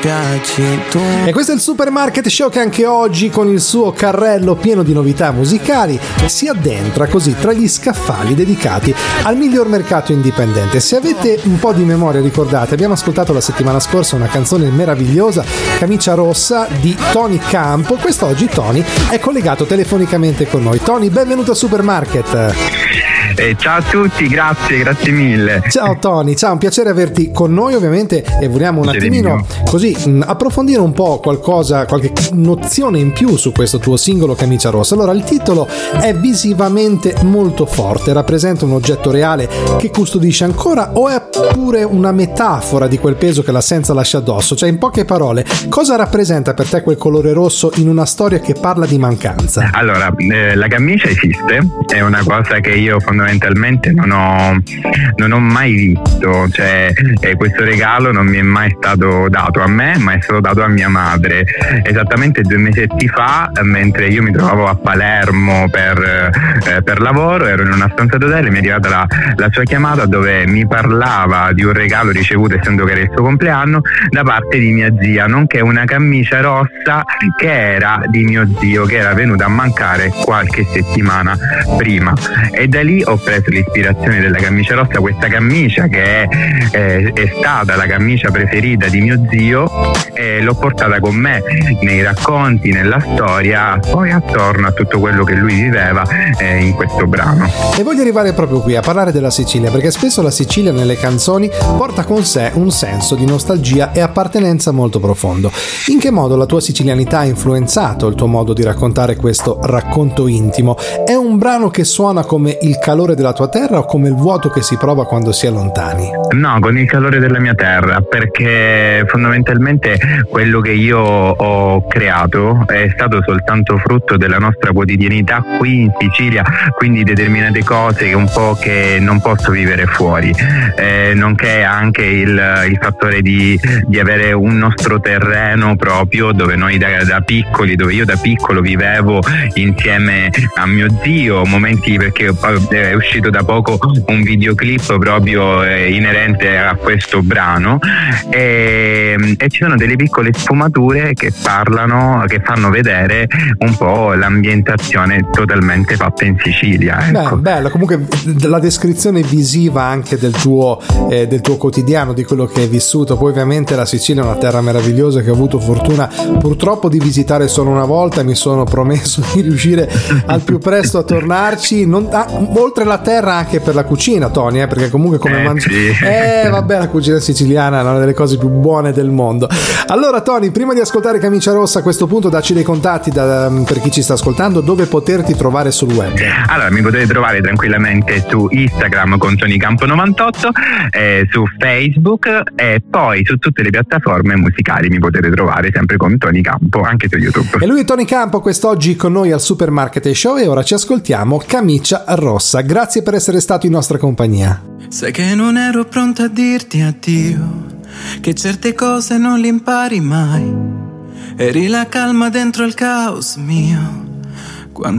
piaci tu. E questo è il Supermarket Show che anche oggi, con il suo carrello pieno di novità musicali, si addentra così tra gli scaffali dedicati al miglior mercato indipendente. Se avete un po' di memoria, ricordate, abbiamo ascoltato la settimana scorsa una canzone meravigliosa, Camicia Rossa, di Tony Campo. Quest'oggi Tony è collegato telefonicamente con noi. Tony, benvenuto a Supermarket. Ciao a tutti, grazie mille. Ciao Tony, ciao, un piacere averti con noi ovviamente, e vogliamo un attimino così approfondire un po' qualcosa, qualche nozione in più su questo tuo singolo Camicia Rossa. Allora, il titolo è visivamente molto forte, rappresenta un oggetto reale che custodisce ancora, o è pure una metafora di quel peso che l'assenza lascia addosso? Cioè, in poche parole, cosa rappresenta per te quel colore rosso in una storia che parla di mancanza? Allora, la camicia esiste, è una cosa che io fondamentalmente non ho mai visto, cioè questo regalo non mi è mai stato dato a me, ma è stato dato a mia madre esattamente 2 mesetti fa, mentre io mi trovavo a Palermo per lavoro, ero in una stanza d'hotel e mi è arrivata la sua chiamata dove mi parlava di un regalo ricevuto, essendo che era il suo compleanno, da parte di mia zia, nonché una camicia rossa che era di mio zio, che era venuta a mancare qualche settimana prima, e da lì ho preso l'ispirazione della camicia rossa, questa camicia che è stata la camicia preferita di mio zio, e l'ho portata con me nei racconti, nella storia, poi attorno a tutto quello che lui viveva in questo brano. E voglio arrivare proprio qui a parlare della Sicilia, perché spesso la Sicilia nelle canzoni porta con sé un senso di nostalgia e appartenenza molto profondo. In che modo la tua sicilianità ha influenzato il tuo modo di raccontare questo racconto intimo? È un brano che suona come il calore della tua terra o come il vuoto che si prova quando si è lontani? No, con il calore della mia terra, perché fondamentalmente quello che io ho creato è stato soltanto frutto della nostra quotidianità qui in Sicilia, quindi determinate cose che non posso vivere fuori, nonché anche il fattore di avere un nostro terreno proprio, dove noi da piccoli, dove io da piccolo vivevo insieme a mio zio, momenti, perché è uscito da poco un videoclip proprio inerente a questo brano, e ci sono delle piccole sfumature che fanno vedere un po' l'ambientazione totalmente fatta in Sicilia, ecco. Bello, comunque la descrizione visiva anche del tuo quotidiano, di quello che hai vissuto. Poi ovviamente la Sicilia è una terra meravigliosa che ho avuto fortuna purtroppo di visitare solo una volta, e mi sono promesso di riuscire al più presto a tornarci, oltre la terra anche per la cucina, Tony, perché comunque come vabbè, la cucina siciliana è una delle cose più buone del mondo. Allora Tony, prima di ascoltare Camicia Rossa, a questo punto dacci dei contatti per chi ci sta ascoltando, dove poterti trovare sul web. Allora, mi potete trovare tranquillamente su Instagram con Tony Campo 98, su Facebook, e poi su tutte le piattaforme musicali mi potete trovare sempre con Tony Campo, anche su YouTube. E lui è Tony Campo, quest'oggi con noi al Supermarket Show, e ora ci ascoltiamo Camicia Rossa. Grazie per essere stato in nostra compagnia. Sai che non ero pronta a dirti addio, che certe cose non le impari mai. Eri la calma dentro il caos mio,